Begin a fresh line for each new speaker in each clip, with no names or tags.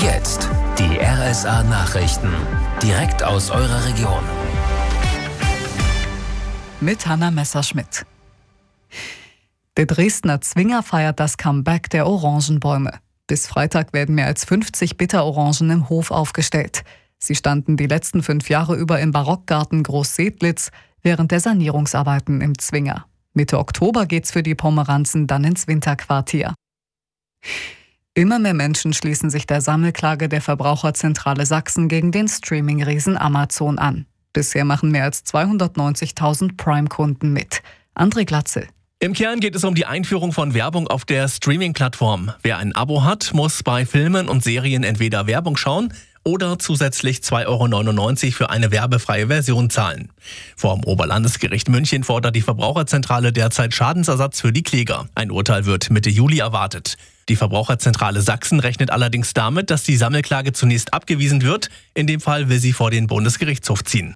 jetzt die RSA Nachrichten. Direkt aus eurer Region.
Mit Hanna Messerschmidt. Der Dresdner Zwinger feiert das Comeback der Orangenbäume. Bis Freitag werden mehr als 50 Bitterorangen im Hof aufgestellt. Sie standen die letzten 5 Jahre über im Barockgarten Groß-Sedlitz während der Sanierungsarbeiten im Zwinger. Mitte Oktober geht's für die Pomeranzen dann ins Winterquartier. Immer mehr Menschen schließen sich der Sammelklage der Verbraucherzentrale Sachsen gegen den Streaming-Riesen Amazon an. Bisher machen mehr als 290.000 Prime-Kunden mit. André Glatzel.
Im Kern geht es um die Einführung von Werbung auf der Streaming-Plattform. Wer ein Abo hat, muss bei Filmen und Serien entweder Werbung schauen oder zusätzlich 2,99 € für eine werbefreie Version zahlen. Vom Oberlandesgericht München fordert die Verbraucherzentrale derzeit Schadensersatz für die Kläger. Ein Urteil wird Mitte Juli erwartet. Die Verbraucherzentrale Sachsen rechnet allerdings damit, dass die Sammelklage zunächst abgewiesen wird. In dem Fall will sie vor den Bundesgerichtshof ziehen.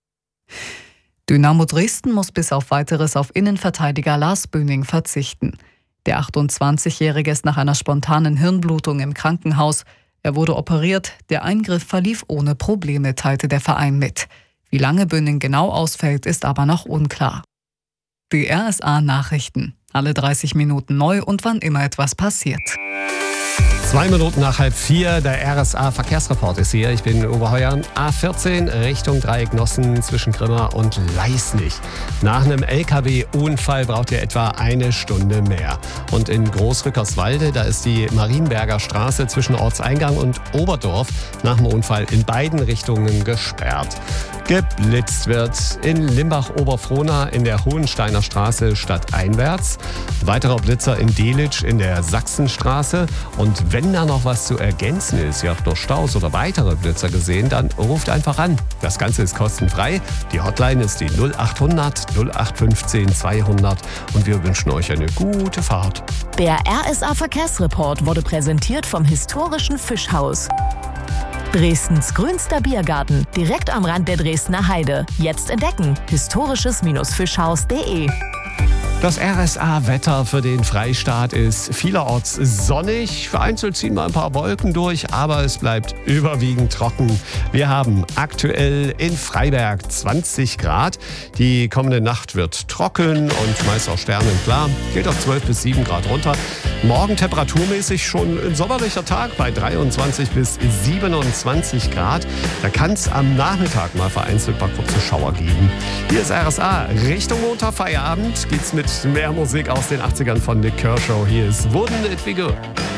Dynamo Dresden muss bis auf Weiteres auf Innenverteidiger Lars Böning verzichten. Der 28-Jährige ist nach einer spontanen Hirnblutung im Krankenhaus. Er wurde operiert, der Eingriff verlief ohne Probleme, teilte der Verein mit. Wie lange Böning genau ausfällt, ist aber noch unklar. Die RSA Nachrichten. Alle 30 Minuten neu und wann immer etwas passiert.
2 Minuten nach 3:30, der RSA Verkehrsreport ist hier. Ich bin Uwe Heuern, A14 Richtung Dreieck Nossen zwischen Grimma und Leisnig. Nach einem LKW-Unfall braucht ihr etwa 1 Stunde mehr. Und in Großrückerswalde, da ist die Marienberger Straße zwischen Ortseingang und Oberdorf nach dem Unfall in beiden Richtungen gesperrt. Geblitzt wird in Limbach-Oberfrohna in der Hohensteiner Straße stadteinwärts. Weiterer Blitzer in Delitzsch in der Sachsenstraße. Und wenn da noch was zu ergänzen ist, ihr habt noch Staus oder weitere Blitzer gesehen, dann ruft einfach an. Das Ganze ist kostenfrei. Die Hotline ist die 0800 0815 200 und wir wünschen euch eine gute Fahrt.
Der RSA Verkehrsreport wurde präsentiert vom historischen Fischhaus. Dresdens grünster Biergarten, direkt am Rand der Dresdner Heide. Jetzt entdecken, historisches-fischhaus.de.
Das RSA-Wetter für den Freistaat ist vielerorts sonnig. Vereinzelt ziehen mal ein paar Wolken durch, aber es bleibt überwiegend trocken. Wir haben aktuell in Freiberg 20 Grad. Die kommende Nacht wird trocken und meist auch sternenklar. Geht auf 12 bis 7 Grad runter. Morgen temperaturmäßig schon ein sommerlicher Tag bei 23 bis 27 Grad. Da kann es am Nachmittag mal vereinzelt ein paar kurze Schauer geben. Hier ist RSA. Richtung Montag, Feierabend geht's mit mehr Musik aus den 80ern von Nick Kershaw. Hier ist Wouldn't It Be Good?